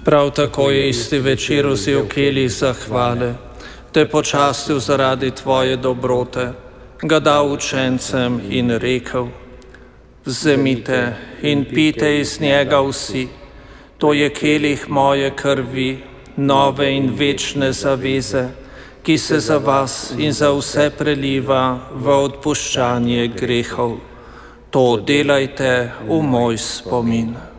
Prav tako je isti večer vzel kelih zahvale, te počastil zaradi tvoje dobrote, ga dal učencem in rekel: Vzemite in pijte iz njega vsi, to je kelih moje krvi, nove in večne zaveze, ki se za vas in za vse preliva v odpuščanje grehov. To delajte v moj spomin.